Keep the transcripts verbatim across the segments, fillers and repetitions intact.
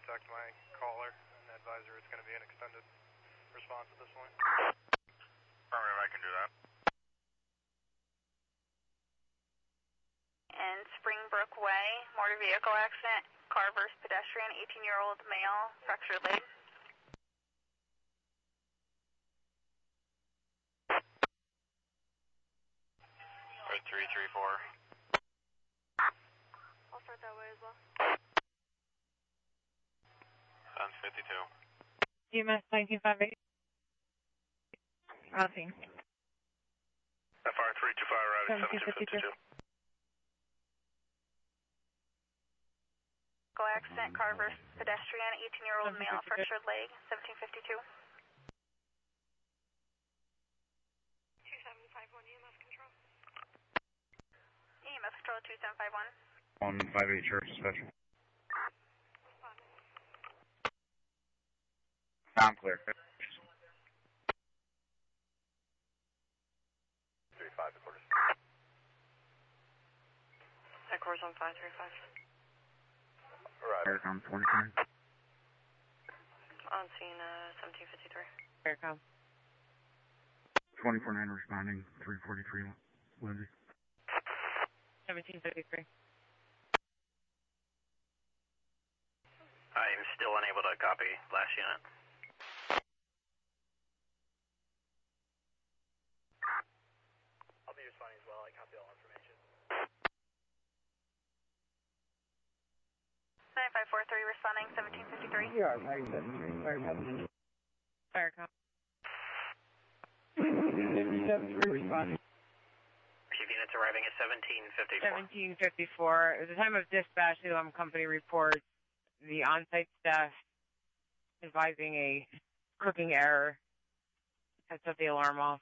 contact my caller and advise her it's going to be an extended response at this point. Affirmative, I can do that. In Springbrook Way, motor vehicle accident, car versus pedestrian, eighteen-year-old male, fractured leg. three three four. I'll start that way as well. Sun's fifty-two. D M S nineteen fifty-eight. Crossing. F R three two five, routing seventeen fifty-two. Vehicle accident, car versus pedestrian, eighteen-year-old male, fractured leg, seventeen fifty-two. two seven five one E M S control. E M S control two seven five one. one five eight Church Special. Sound clear. three five, the quarters. Headquarters on five three five. Right. Aircom twenty-nine. On scene, uh, seventeen fifty-three. Aircom. twenty-four nine responding, three forty-three, Lindsay. seventeen fifty-three. I am still unable to copy last unit. I'll be responding as well. I copy all information. nine five four three responding, seventeen fifty-three. Yeah, nine seventy-three. Aircom. seventy-three responding. Chief units arriving at seventeen fifty-four. seventeen fifty-four. At the time of dispatch, the alarm company reports the on-site staff advising a cooking error had set the alarm off.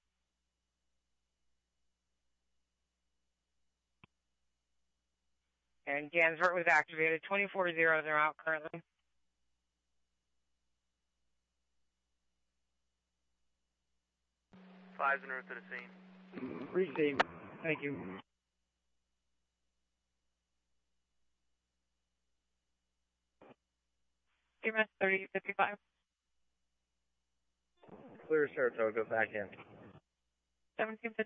And Gansvert was activated. twenty-four zeros are out currently. Five's en route to the scene. Received. Thank you. D M S thirty fifty-five. Clear Saratoga, back in. seventeen fifty.